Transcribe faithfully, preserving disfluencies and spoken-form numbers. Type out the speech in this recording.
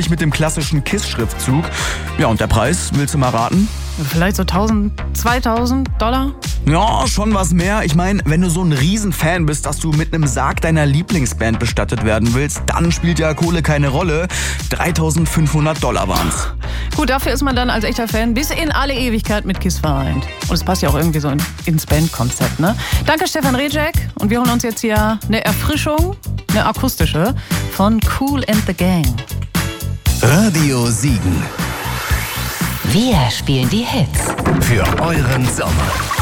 natürlich mit dem klassischen KISS-Schriftzug. Ja, und der Preis, willst du mal raten? Vielleicht so tausend, zweitausend Dollar? Ja, schon was mehr. Ich meine, wenn du so ein Riesenfan bist, dass du mit einem Sarg deiner Lieblingsband bestattet werden willst, dann spielt ja Kohle keine Rolle. dreitausendfünfhundert Dollar waren's. Gut, dafür ist man dann als echter Fan bis in alle Ewigkeit mit KISS vereint. Und es passt ja auch irgendwie so in, ins Bandkonzept, ne? Danke, Stefan Rejek. Und wir holen uns jetzt hier eine Erfrischung, eine akustische, von Kool and the Gang. Radio Siegen. Wir spielen die Hits. Für euren Sommer.